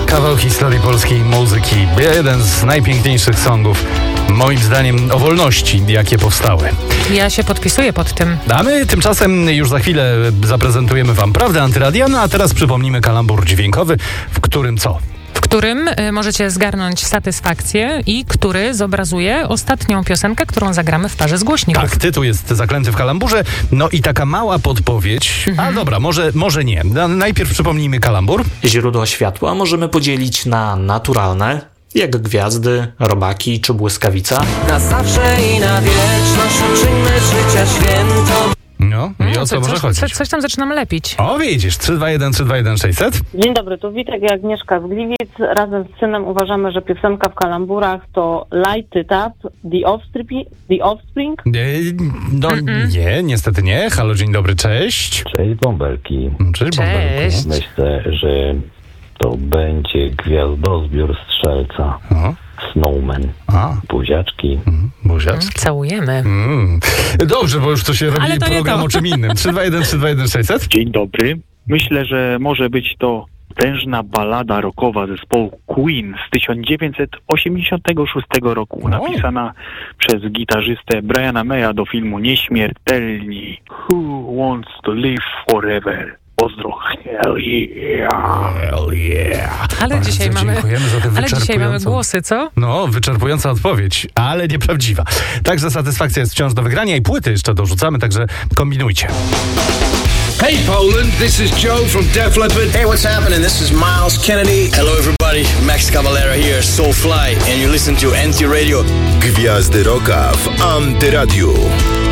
Kawał historii polskiej muzyki. Jeden z najpiękniejszych songów, moim zdaniem, o wolności, jakie powstały. Ja się podpisuję pod tym. A my tymczasem już za chwilę zaprezentujemy wam prawdę antyradia, a teraz przypomnimy kalambur dźwiękowy, w którym co? W którym możecie zgarnąć satysfakcję i który zobrazuje ostatnią piosenkę, którą zagramy w parze z głośników. Tak, tytuł jest zaklęty w kalamburze. No i taka mała podpowiedź. A dobra, może nie. Najpierw przypomnijmy kalambur. Źródła światła możemy podzielić na naturalne, jak gwiazdy, robaki czy błyskawica. Na zawsze i na wieczność uczyńmy życia święto. No i o co może chodzić? Coś tam zaczynam lepić. O, widzisz, 321 600. Dzień dobry, tu Witek i Agnieszka z Gliwic. Razem z synem uważamy, że piosenka w kalamburach to Light It Up, The Offspring. Nie, niestety nie. Halo, dzień dobry, cześć. Cześć bąbelki. Cześć, bąbelku. Myślę, że to będzie gwiazdozbiór Strzelca. Snowman. Buziaczki. Buziaczki. Całujemy. Dobrze, bo już to się robi program o czym innym. 321 600. Dzień dobry. Myślę, że może być to tężna balada rockowa zespołu Queen z 1986 roku, napisana przez gitarzystę Briana Maya do filmu Nieśmiertelni. Who wants to live forever? Pozdro, hell yeah. Hell yeah. Ale dzisiaj mamy mamy głosy, co? No, wyczerpująca odpowiedź, ale nieprawdziwa. Także satysfakcja jest wciąż do wygrania i płyty jeszcze dorzucamy, także kombinujcie. Hey Poland, this is Joe from Def Leppard. Hey, what's happening? This is Miles Kennedy. Hello everybody, Max Cavalera here, Soulfly, and you listen to Anti Radio. Gwiazdy Rocka w Antyradiu.